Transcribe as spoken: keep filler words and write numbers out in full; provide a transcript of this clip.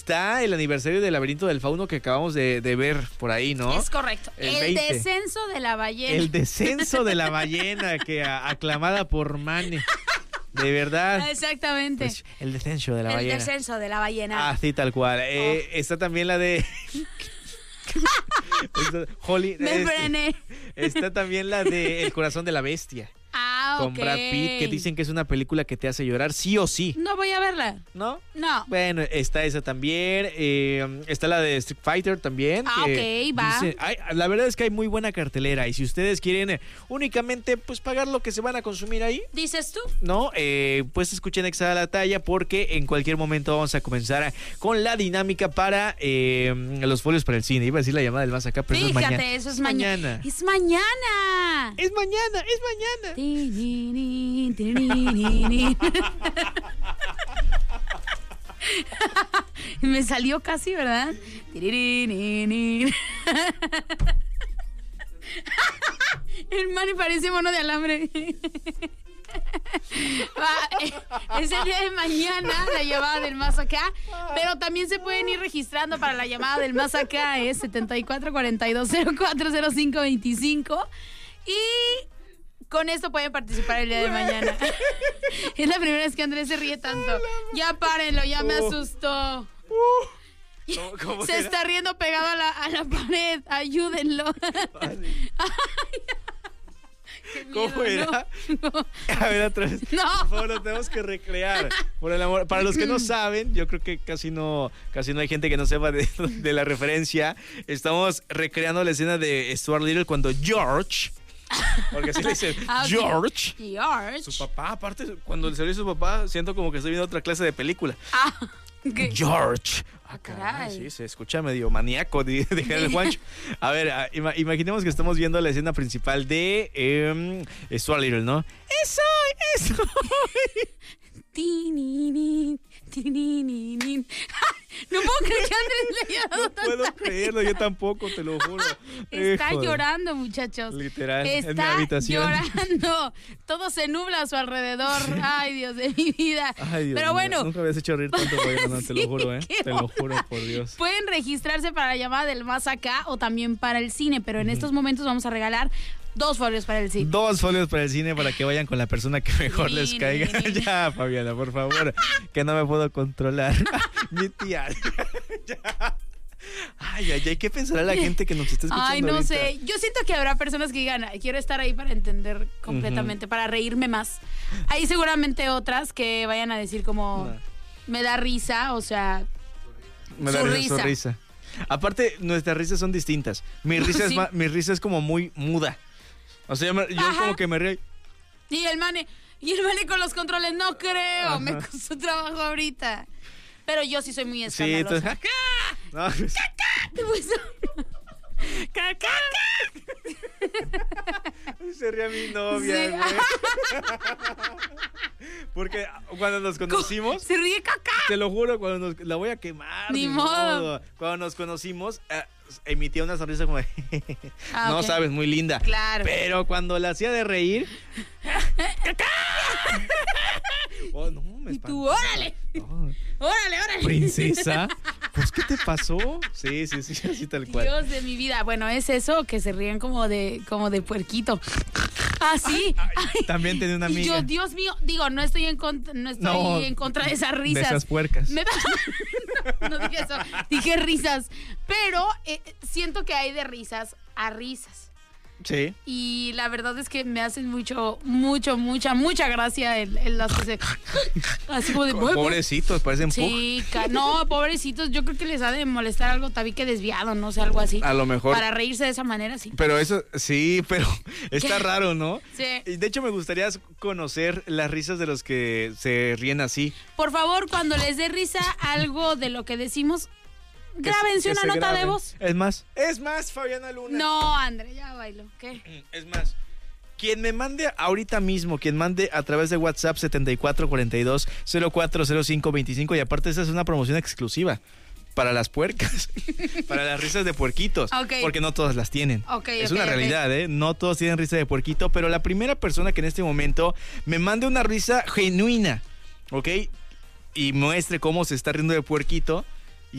está el aniversario del Laberinto del Fauno que acabamos de, de ver por ahí, ¿no? Es correcto. El, el descenso de la ballena. El descenso de la ballena, que a, aclamada por Mane. De verdad. Exactamente. Pues, el descenso de la el ballena. El descenso de la ballena. Así tal cual. Eh, oh. Está también la de... está, Holly, Me este, frené. Está también la de El corazón de la bestia. Ah, con okay. Brad Pitt, que dicen que es una película que te hace llorar sí o sí. No voy a verla. ¿No? No. Bueno, está esa también. Eh, está la de Street Fighter también. Ah, ok, va. Dice, ay, la verdad es que hay muy buena cartelera. Y si ustedes quieren eh, únicamente pues pagar lo que se van a consumir ahí, ¿dices tú? No, eh, pues escuchen Extra la Talla, porque en cualquier momento vamos a comenzar con la dinámica para eh, los folios para el cine. Iba a decir la llamada del más acá, pero Fíjate, no es mañana. eso es mañana. mañana. Es mañana. Es mañana, es mañana. Me salió casi, ¿verdad? El Manny parece mono de alambre. Es el día de mañana la llamada del más acá, pero también se pueden ir registrando para la llamada del más acá. Es setenta y cuatro cuarenta y dos cero cuatro cero cinco veinticinco y con esto pueden participar el día de mañana. Es la primera vez que Andrés se ríe tanto. Ya párenlo, ya me asustó. ¿Cómo, cómo se era? está riendo pegado a la, a la pared. Ayúdenlo. Miedo, ¿Cómo era? No, no. A ver, otra vez. No. Por favor, lo tenemos que recrear. Por el amor. Para los que no saben, yo creo que casi no, casi no hay gente que no sepa de, de la referencia. Estamos recreando la escena de Stuart Little cuando George, porque así le dicen, Ah, okay. George, George. su papá, aparte, cuando le salió su papá, siento como que estoy viendo otra clase de película. Ah, okay. George. Ah, caray. Sí, se escucha medio maníaco de, de el Juancho. A ver, a, ima, imaginemos que estamos viendo la escena principal de eh, Stuart Little, ¿no? ¡Eso! ¡Eso! No puedo creer que Andrés le haya dado No puedo tanta creerlo, yo tampoco, te lo juro. Está Hijo, llorando, muchachos. Literal, Está en mi habitación. llorando. Todo se nubla a su alrededor. Ay, Dios de mi vida. Ay, Dios Pero mío, bueno. nunca habías hecho reír tanto, no, te lo Sí, juro, ¿eh? qué Te lo juro, por Dios. Pueden registrarse para la llamada del más acá o también para el cine, pero en uh-huh. estos momentos vamos a regalar dos folios para el cine. Dos folios para el cine para que vayan con la persona que mejor les caiga. Ya, Fabiana, por favor, que no me puedo controlar. Mi tía. Ya. Ay, ay, ay, ¿qué pensará la gente que nos está escuchando? Ay, no ahorita? sé. Yo siento que habrá personas que digan, quiero estar ahí para entender completamente, uh-huh. para reírme más. Hay seguramente otras que vayan a decir como, no. me da risa, o sea, me su da risa, risa. Su risa. Aparte, nuestras risas son distintas. Mi risa, sí. es, mi risa es como muy muda. O sea, yo, yo como que me río. Y el mane, y el mane con los controles, no creo, Ajá. me costó trabajo ahorita. Pero yo sí soy muy escandalosa. Sí, entonces, no. ¡Caca! Se ríe mi novia, sí. Porque cuando nos conocimos, se ríe caca. Te lo juro, cuando nos, la voy a quemar. Ni, ni modo. modo. Cuando nos conocimos, eh, emitía una sonrisa como de, ah, no okay. sabes, muy linda. Claro. Pero cuando la hacía de reír, oh, no, me y tú, órale. Oh. Órale, órale. Princesa, pues ¿qué te pasó? Sí, sí, sí, así tal cual. Dios de mi vida. Bueno, es eso, que se ríen como de, como de puerquito. Así. Ay, ay, también tenía una amiga. Y yo, Dios mío, digo, no estoy en contra, no estoy no, en contra de esas risas. De esas puercas. Me, no, no dije eso, dije risas. Pero eh, siento que hay de risas a risas. Sí. Y la verdad es que me hacen mucho, mucho, mucha, mucha gracia el, el las que se... Así como de... Pobrecitos, parecen sí, ca- no, pobrecitos, yo creo que les ha de molestar algo tabique desviado, no sé, algo así. A lo mejor. Para reírse de esa manera, sí. Pero eso, sí, pero está ¿Qué? raro, ¿no? Sí. De hecho, me gustaría conocer las risas de los que se ríen así. Por favor, cuando les dé risa algo de lo que decimos... Grábense una nota graben. de voz. Es más, es más, Fabiana Luna. No, André, ya bailo. ¿Qué? Es más, quien me mande ahorita mismo, quien mande a través de WhatsApp setenta y cuatro cuarenta y dos cero cuatro cero cinco veinticinco, y aparte esa es una promoción exclusiva para las puercas, para las risas de puerquitos, okay. porque no todas las tienen. Okay, es okay, una realidad, okay. ¿eh? No todos tienen risa de puerquito, pero la primera persona que en este momento me mande una risa genuina, ¿ok? Y muestre cómo se está riendo de puerquito,